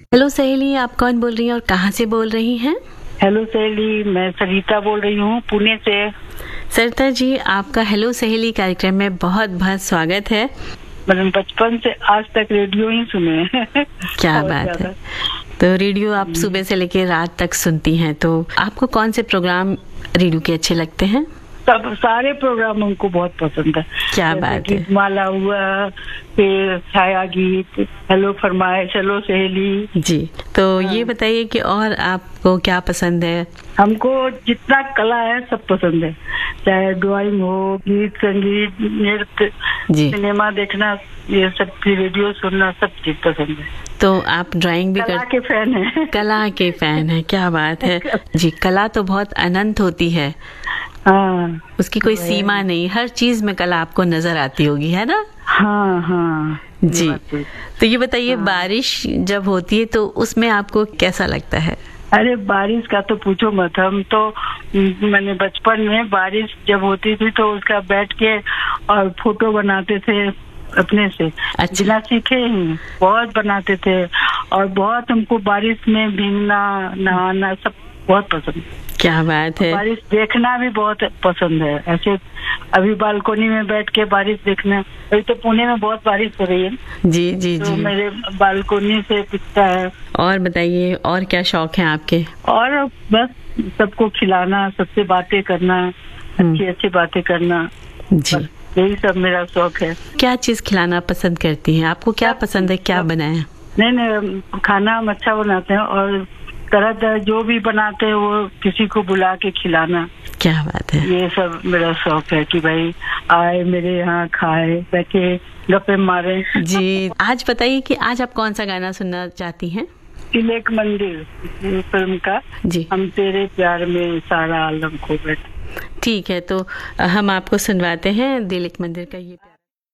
Hello सहेली, आप कौन बोल रही हैं और कहाँ से बोल रही हैं? हेलो सहेली, मैं सरिता बोल रही हूँ पुणे से। सरिता जी, आपका हेलो सहेली कार्यक्रम में बहुत बहुत स्वागत है। मैंने बचपन से आज तक रेडियो ही सुने हैं। क्या बात है। तो रेडियो आप सुबह से लेकर रात तक सुनती हैं, तो आपको कौन से प्रोग्राम रेडियो के अच्छे लगते हैं? सब सारे प्रोग्राम हमको बहुत पसंद है। क्या बात है। माला हुआ, फिर छाया गीत, हेलो फरमाइश, हेलो सहेली जी। तो ये बताइए कि और आपको क्या पसंद है? हमको जितना कला है सब पसंद है, चाहे ड्राइंग हो, गीत संगीत, नृत्य, सिनेमा देखना, ये सब, रेडियो सुनना, सब चीज पसंद है। तो आप ड्राइंग भी कला के फैन हैं। कला के फैन है, क्या बात है जी। कला तो बहुत अनंत होती है। हाँ, उसकी कोई सीमा नहीं, हर चीज में कला आपको नजर आती होगी, है ना? हाँ हाँ जी। तो ये बताइए, बारिश जब होती है तो उसमें आपको कैसा लगता है? अरे बारिश का तो पूछो मत। हम तो मैंने बचपन में बारिश जब होती थी तो उसका बैठ के और फोटो बनाते थे अपने से। अच्छा। बिना सीखे ही बहुत बनाते थे, और बहुत हमको बारिश में भीगना, नहाना सब बहुत पसंद। क्या बात है। बारिश देखना भी बहुत पसंद है। ऐसे अभी बालकोनी में बैठ के बारिश देखना, अभी तो पुणे में बहुत बारिश हो रही है। जी जी तो जी। मेरे बालकोनी से दिखता है। और बताइए, और क्या शौक है आपके? और बस सबको खिलाना, सबसे बातें करना, अच्छी अच्छी बातें करना, जी, यही सब मेरा शौक है। क्या चीज खिलाना पसंद करती हैं? आपको क्या पसंद है, क्या बनाया? नहीं, खाना हम अच्छा बनाते हैं, और तरह तरह जो भी बनाते हैं वो किसी को बुला के खिलाना। क्या बात है। ये सब मेरा शौक है कि भाई आए मेरे यहाँ, खाए, बैठे, गप्पे मारे। जी। आज बताइए कि आज आप कौन सा गाना सुनना चाहती हैं? दिल एक मंदिर फिल्म का जी। हम तेरे प्यार में सारा आलम खो बैठे। ठीक है, तो हम आपको सुनवाते हैं दिल एक मंदिर का ये प्यार।